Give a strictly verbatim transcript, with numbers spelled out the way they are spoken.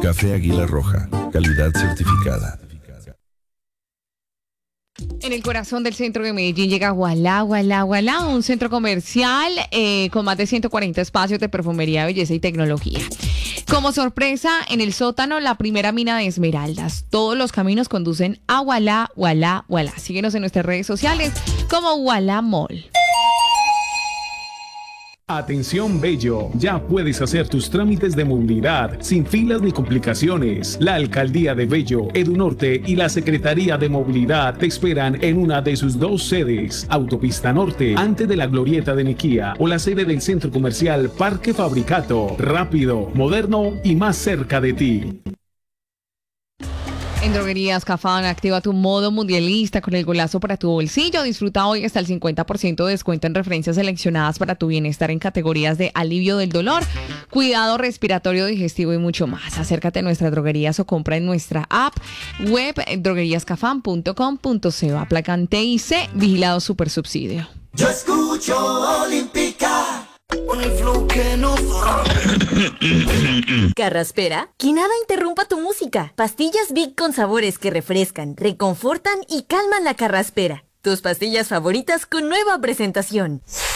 Café Águila Roja, calidad certificada. En el corazón del centro de Medellín llega Ualá, Ualá, Ualá, un centro comercial eh, con más de ciento cuarenta espacios de perfumería, belleza y tecnología. Como sorpresa, en el sótano, la primera mina de esmeraldas. Todos los caminos conducen a Ualá, Ualá, Ualá. Síguenos en nuestras redes sociales como Ualá Mall. Atención Bello, ya puedes hacer tus trámites de movilidad sin filas ni complicaciones. La Alcaldía de Bello, Edunorte y la Secretaría de Movilidad te esperan en una de sus dos sedes, Autopista Norte, antes de la Glorieta de Nequía, o la sede del Centro Comercial Parque Fabricato. Rápido, moderno y más cerca de ti. En Droguerías Cafán, activa tu modo mundialista con el golazo para tu bolsillo. Disfruta hoy hasta el cincuenta por ciento de descuento en referencias seleccionadas para tu bienestar en categorías de alivio del dolor, cuidado respiratorio, digestivo y mucho más. Acércate a nuestras droguerías o compra en nuestra app web droguerías cafán punto com punto co. Aplacan T I C, vigilado super subsidio. Yo escucho Olímpica. Un flow que no Carraspera, que nada interrumpa tu música. Pastillas Big con sabores que refrescan, reconfortan y calman la carraspera. Tus pastillas favoritas con nueva presentación.